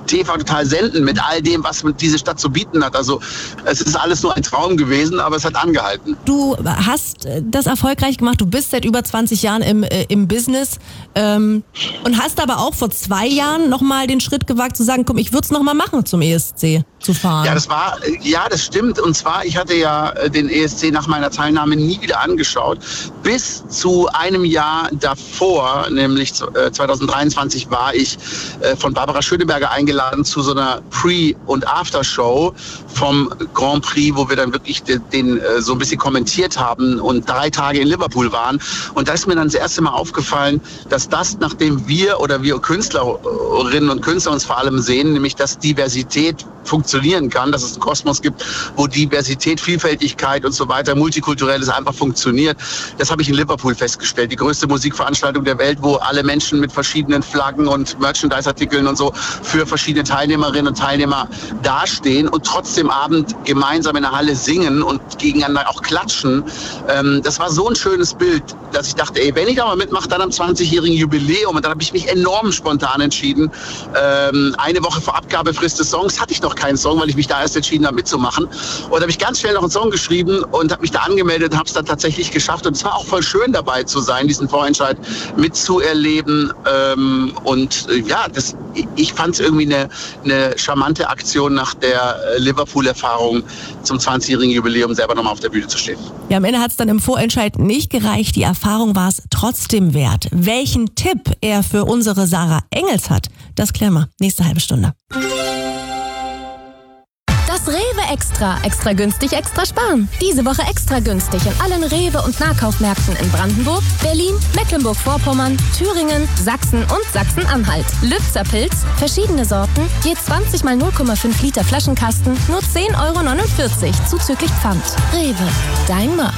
TV Total senden mit all dem, was diese Stadt zu bieten hat. Also es ist alles nur ein Traum gewesen, aber es hat angehalten. Du hast das erfolgreich gemacht, du bist seit über 20 Jahren im Business und hast aber auch vor 2 Jahren nochmal den Schritt gewagt zu sagen, komm, ich würde es nochmal machen, zum ESC zu fahren. Ja, das stimmt. Und zwar, ich hatte ja den ESC nach meiner Teilnahme nie wieder angeschaut. Bis zu einem Jahr davor, nämlich 2023, war ich von Barbara Schöneberger eingeladen zu so einer Pre- und Aftershow vom Grand Prix, wo wir dann wirklich den so ein bisschen kommentiert haben und 3 Tage in Liverpool waren. Und da ist mir dann das erste Mal aufgefallen, dass das, nachdem wir Künstlerinnen und Künstler uns vor allem sehen, nämlich dass Diversität funktionieren kann, dass es einen Kosmos gibt, wo Diversität, Vielfältigkeit und so weiter, Multikulturelles einfach funktioniert. Das habe ich in Liverpool festgestellt. Die größte Musikveranstaltung der Welt, wo alle Menschen mit verschiedenen Flaggen und Merchandise-Artikeln und so für verschiedene Teilnehmerinnen und Teilnehmer dastehen und trotzdem abend gemeinsam in der Halle singen und gegeneinander auch klatschen. Das war so ein schönes Bild, dass ich dachte, wenn ich da mal mitmache, dann am 20-jährigen Jubiläum. Und dann habe ich mich enorm spontan entschieden. Eine Woche vor Abgabefrist des Songs hatte ich noch keinen Song, weil ich mich da erst entschieden habe mitzumachen. Und habe ich ganz schnell noch einen Song geschrieben und habe mich da angemeldet und habe es dann tatsächlich geschafft. Und es war auch voll schön dabei zu sein, diesen Vorentscheid mitzuerleben. Ich fand es irgendwie eine charmante Aktion nach der Liverpool-Erfahrung zum 20-jährigen Jubiläum selber nochmal auf der Bühne zu stehen. Ja, am Ende hat es dann im Vorentscheid nicht gereicht. Die Erfahrung war es trotzdem wert. Welchen Tipp er für unsere Sarah Engels hat, das klären wir nächste halbe Stunde. Das Rewe Extra. Extra günstig, extra sparen. Diese Woche extra günstig in allen Rewe- und Nahkaufmärkten in Brandenburg, Berlin, Mecklenburg-Vorpommern, Thüringen, Sachsen und Sachsen-Anhalt. Lübzer Pilz, verschiedene Sorten, je 20 mal 0,5 Liter Flaschenkasten, nur 10,49 € zuzüglich Pfand. Rewe, dein Markt.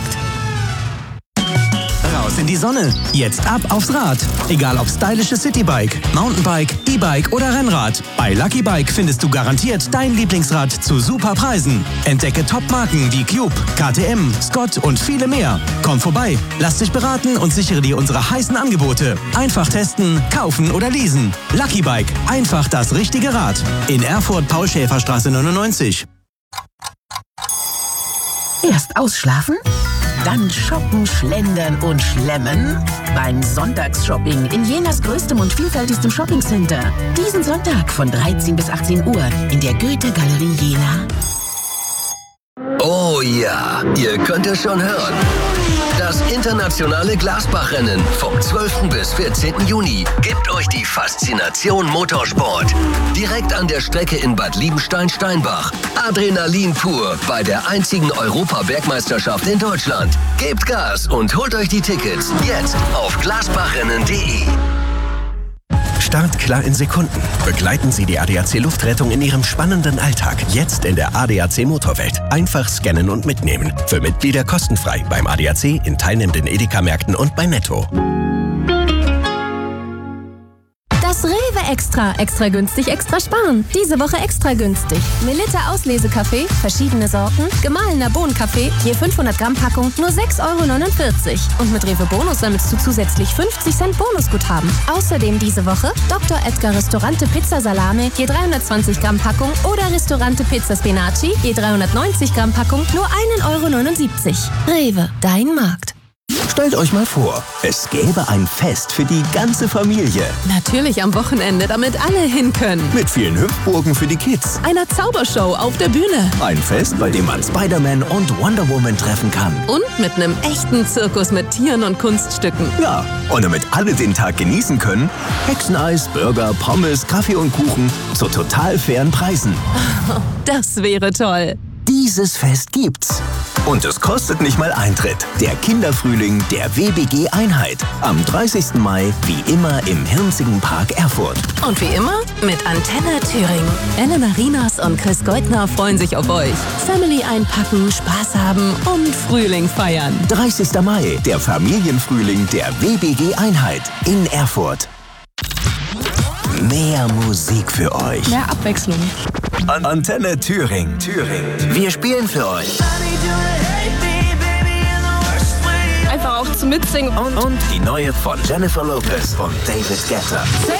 Raus in die Sonne. Jetzt ab aufs Rad. Egal ob stylisches Citybike, Mountainbike, E-Bike oder Rennrad. Bei Lucky Bike findest du garantiert dein Lieblingsrad zu super Preisen. Entdecke Top-Marken wie Cube, KTM, Scott und viele mehr. Komm vorbei, lass dich beraten und sichere dir unsere heißen Angebote. Einfach testen, kaufen oder leasen. Lucky Bike. Einfach das richtige Rad. In Erfurt, Paul-Schäfer-Straße 99. Erst ausschlafen? Dann shoppen, schlendern und schlemmen? Beim Sonntagsshopping in Jenas größtem und vielfältigstem Shoppingcenter. Diesen Sonntag von 13 bis 18 Uhr in der Goethe-Galerie Jena. Oh ja, ihr könnt es schon hören. Das internationale Glasbach-Rennen vom 12. bis 14. Juni gibt euch die Faszination Motorsport. Direkt an der Strecke in Bad Liebenstein-Steinbach. Adrenalin pur bei der einzigen Europabergmeisterschaft in Deutschland. Gebt Gas und holt euch die Tickets jetzt auf glasbachrennen.de. Start klar in Sekunden. Begleiten Sie die ADAC Luftrettung in Ihrem spannenden Alltag. Jetzt in der ADAC Motorwelt. Einfach scannen und mitnehmen. Für Mitglieder kostenfrei beim ADAC, in teilnehmenden Edeka-Märkten und bei Netto. Das Rewe Extra. Extra günstig, extra sparen. Diese Woche extra günstig. Melitta Auslesekaffee, verschiedene Sorten, gemahlener Bohnenkaffee, je 500 Gramm Packung, nur 6,49 €. Und mit Rewe Bonus sammelst du zusätzlich 50 Cent Bonusguthaben. Außerdem diese Woche Dr. Edgar Ristorante Pizza Salame, je 320 Gramm Packung oder Ristorante Pizza Spinaci, je 390 Gramm Packung, nur 1,79 €. Rewe, dein Markt. Stellt euch mal vor, es gäbe ein Fest für die ganze Familie. Natürlich am Wochenende, damit alle hin können. Mit vielen Hüpfburgen für die Kids. Einer Zaubershow auf der Bühne. Ein Fest, bei dem man Spider-Man und Wonder Woman treffen kann. Und mit einem echten Zirkus mit Tieren und Kunststücken. Ja, und damit alle den Tag genießen können, Hexeneis, Burger, Pommes, Kaffee und Kuchen zu total fairen Preisen. Das wäre toll. Dieses Fest gibt's. Und es kostet nicht mal Eintritt. Der Kinderfrühling der WBG Einheit. Am 30. Mai, wie immer, im Hirnzigen Park Erfurt. Und wie immer mit Antenne Thüringen. Elena Rinas und Chris Goldner freuen sich auf euch. Family einpacken, Spaß haben und Frühling feiern. 30. Mai, der Familienfrühling der WBG Einheit in Erfurt. Mehr Musik für euch. Mehr Abwechslung. Antenne Thüringen. Wir spielen für euch. Einfach auch zum Mitsingen. Und die neue von Jennifer Lopez und David Guetta.